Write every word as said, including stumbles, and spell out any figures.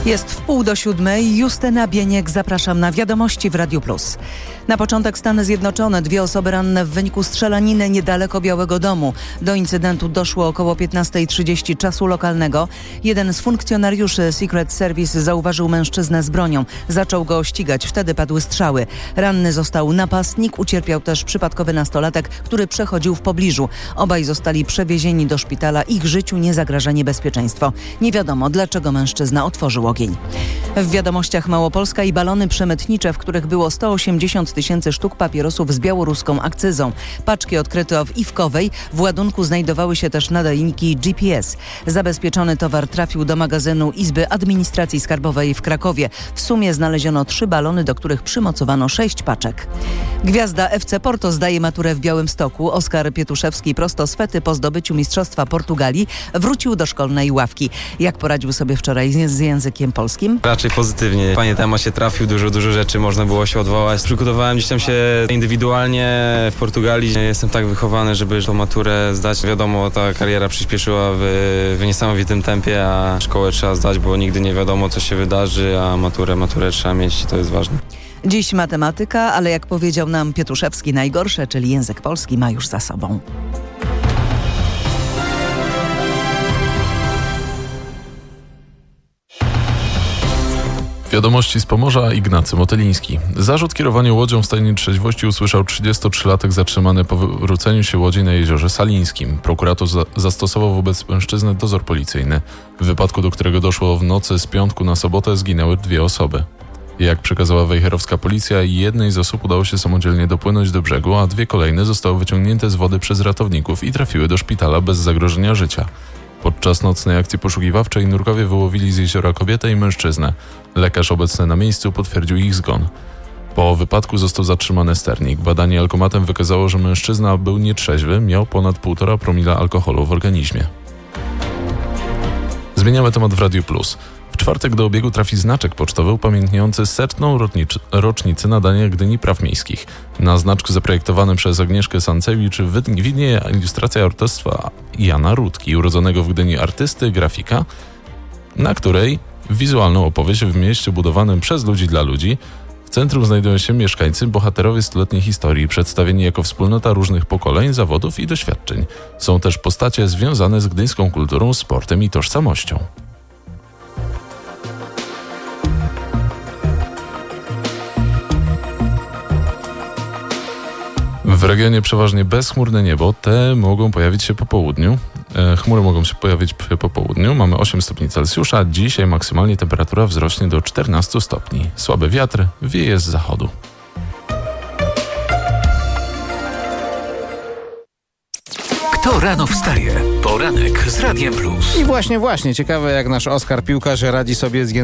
Jest w pół do siódmej. Justyna Bieniek, zapraszam na Wiadomości w Radiu Plus. Na początek Stany Zjednoczone. Dwie osoby ranne w wyniku strzelaniny niedaleko Białego Domu. Do incydentu doszło około piętnasta trzydzieści czasu lokalnego. Jeden z funkcjonariuszy Secret Service zauważył mężczyznę z bronią. Zaczął go ścigać. Wtedy padły strzały. Ranny został napastnik. Ucierpiał też przypadkowy nastolatek, który przechodził w pobliżu. Obaj zostali przewiezieni do szpitala. Ich życiu nie zagraża niebezpieczeństwo. Nie wiadomo, dlaczego mężczyzna otworzył ogień. W Wiadomościach Małopolska i balony przemytnicze, w których było sto osiemdziesiąt tysięcy sztuk papierosów z białoruską akcyzą. Paczki odkryto w Iwkowej. W ładunku znajdowały się też nadajniki G P S. Zabezpieczony towar trafił do magazynu Izby Administracji Skarbowej w Krakowie. W sumie znaleziono trzy balony, do których przymocowano sześć paczek. Gwiazda F C Porto zdaje maturę w Białymstoku. Oskar Pietuszewski prosto z Fety po zdobyciu Mistrzostwa Portugalii wrócił do szkolnej ławki. Jak poradził sobie wczoraj z, z językiem polskim? Raczej pozytywnie. Fajnie temat się trafił, dużo, dużo rzeczy można było się odwołać. Przygotowałem gdzieś tam się indywidualnie w Portugalii. Jestem tak wychowany, żeby tą maturę zdać. Wiadomo, ta kariera przyspieszyła w, w niesamowitym tempie, a szkołę trzeba zdać, bo nigdy nie wiadomo, co się wydarzy, a maturę, maturę trzeba mieć i to jest ważne. Dziś matematyka, ale jak powiedział nam Pietuszewski, najgorsze, czyli język polski, ma już za sobą. Wiadomości z Pomorza, Ignacy Motyliński. Zarzut kierowania łodzią w stanie trzeźwości usłyszał trzydziestotrzylatek zatrzymany po wywróceniu się łodzi na jeziorze Salińskim. Prokurator za- zastosował wobec mężczyzny dozór policyjny. W wypadku, do którego doszło w nocy z piątku na sobotę, zginęły dwie osoby. Jak przekazała wejherowska policja, jednej z osób udało się samodzielnie dopłynąć do brzegu, a dwie kolejne zostały wyciągnięte z wody przez ratowników i trafiły do szpitala bez zagrożenia życia. Podczas nocnej akcji poszukiwawczej nurkowie wyłowili z jeziora kobietę i mężczyznę. Lekarz obecny na miejscu potwierdził ich zgon. Po wypadku został zatrzymany sternik. Badanie alkomatem wykazało, że mężczyzna był nietrzeźwy, miał ponad półtora promila alkoholu w organizmie. Zmieniamy temat w Radiu Plus. W czwartek do obiegu trafi znaczek pocztowy upamiętniający setną rocznic- rocznicę nadania Gdyni Praw Miejskich. Na znaczku zaprojektowanym przez Agnieszkę Sancewicz widnieje ilustracja autorstwa Jana Rutki, urodzonego w Gdyni artysty, grafika, na której wizualną opowieść w mieście budowanym przez ludzi dla ludzi. W centrum znajdują się mieszkańcy, bohaterowie stuletniej historii, przedstawieni jako wspólnota różnych pokoleń, zawodów i doświadczeń. Są też postacie związane z gdyńską kulturą, sportem i tożsamością. W regionie przeważnie bezchmurne niebo, te mogą pojawić się po południu. E, chmury mogą się pojawić po południu. Mamy osiem stopni Celsjusza. Dzisiaj maksymalnie temperatura wzrośnie do czternastu stopni. Słaby wiatr wieje z zachodu. Kto rano wstaje? Poranek z Radiem Plus. I właśnie, właśnie. Ciekawe, jak nasz Oskar piłkarz radzi sobie z